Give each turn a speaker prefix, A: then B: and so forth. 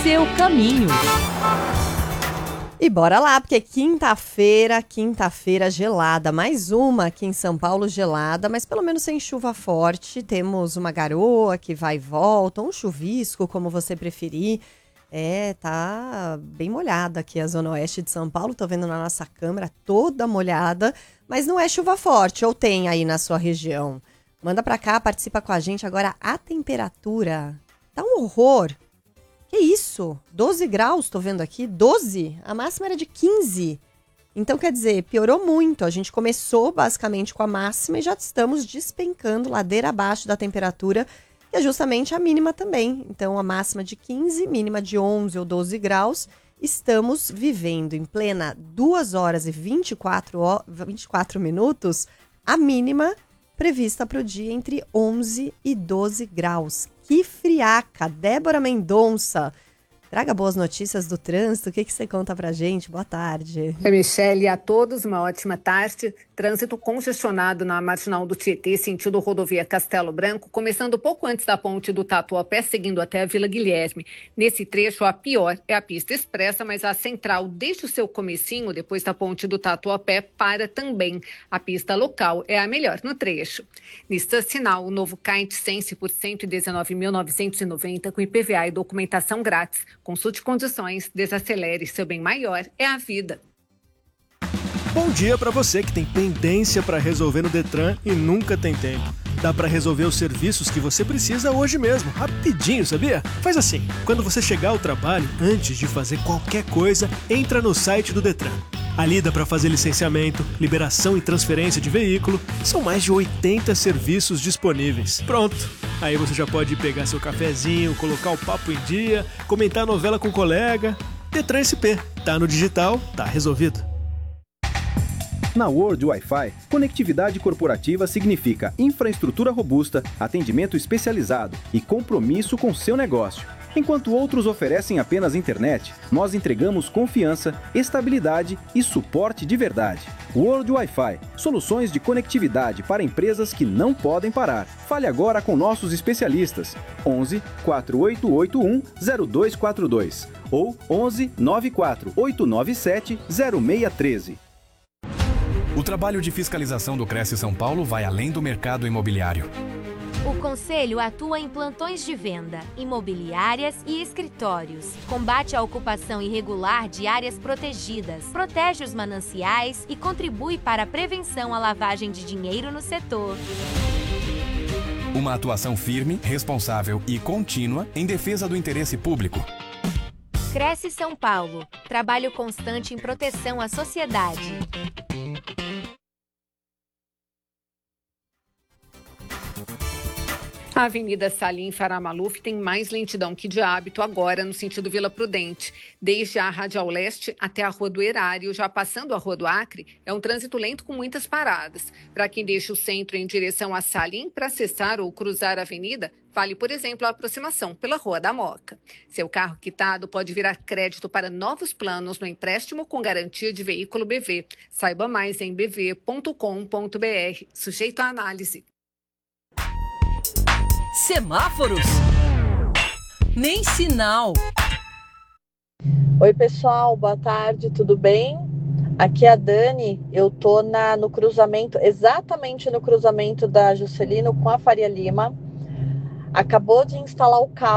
A: seu caminho.
B: E bora lá, porque quinta-feira gelada, mais uma aqui em São Paulo gelada, mas pelo menos sem chuva forte. Temos uma garoa que vai e volta, um chuvisco, como você preferir. Tá bem molhada aqui a zona oeste de São Paulo, tô vendo na nossa câmera toda molhada, mas não é chuva forte, ou tem aí na sua região? Manda pra cá, participa com a gente. Agora a temperatura tá um horror. Que isso? 12 graus, tô vendo aqui, 12? A máxima era de 15. Então, quer dizer, piorou muito. A gente começou basicamente com a máxima e já estamos despencando ladeira abaixo da temperatura, que é justamente a mínima também. Então, a máxima de 15, mínima de 11 ou 12 graus. Estamos vivendo em plena 2 horas e 24 minutos, a mínima prevista para o dia entre 11 e 12 graus. Que friaca! Débora Mendonça, traga boas notícias do trânsito. O que você conta pra gente? Boa tarde.
C: Oi, Michele, a todos uma ótima tarde. Trânsito congestionado na Marginal do Tietê, sentido rodovia Castelo Branco, começando pouco antes da ponte do Tatuapé, seguindo até a Vila Guilherme. Nesse trecho, a pior é a pista expressa, mas a central, desde o seu comecinho, depois da ponte do Tatuapé, para também. A pista local é a melhor no trecho. Nesta sinal, o novo Kind Sense por R$ 119.990, com IPVA e documentação grátis. Consulte condições, desacelere, seu bem maior é a vida.
D: Bom dia para você que tem pendência para resolver no Detran e nunca tem tempo. Dá para resolver os serviços que você precisa hoje mesmo, rapidinho, sabia? Faz assim, quando você chegar ao trabalho, antes de fazer qualquer coisa, entra no site do Detran. Ali dá para fazer licenciamento, liberação e transferência de veículo. São mais de 80 serviços disponíveis. Pronto! Aí você já pode pegar seu cafezinho, colocar o papo em dia, comentar a novela com o colega. Detran SP. Tá no digital, tá resolvido.
E: Na World Wi-Fi, conectividade corporativa significa infraestrutura robusta, atendimento especializado e compromisso com seu negócio. Enquanto outros oferecem apenas internet, nós entregamos confiança, estabilidade e suporte de verdade. World Wi-Fi, soluções de conectividade para empresas que não podem parar. Fale agora com nossos especialistas. 11 4881 0242 ou 11 94 897 0613.
F: O trabalho de fiscalização do Cresce São Paulo vai além do mercado imobiliário.
G: O Conselho atua em plantões de venda, imobiliárias e escritórios. Combate a ocupação irregular de áreas protegidas, protege os mananciais e contribui para a prevenção à lavagem de dinheiro no setor.
F: Uma atuação firme, responsável e contínua em defesa do interesse público.
G: Cresce São Paulo. Trabalho constante em proteção à sociedade.
C: A Avenida Salim Farah Maluf tem mais lentidão que de hábito agora no sentido Vila Prudente. Desde a Radial Leste até a Rua do Erário, já passando a Rua do Acre, é um trânsito lento com muitas paradas. Para quem deixa o centro em direção a Salim, para acessar ou cruzar a avenida, vale, por exemplo, a aproximação pela Rua da Moca. Seu carro quitado pode virar crédito para novos planos no empréstimo com garantia de veículo BV. Saiba mais em bv.com.br. Sujeito à análise.
A: Semáforos? Nem sinal.
H: Oi, pessoal, boa tarde, tudo bem? Aqui é a Dani, eu tô no cruzamento, exatamente no cruzamento da Juscelino com a Faria Lima. Acabou de instalar o carro.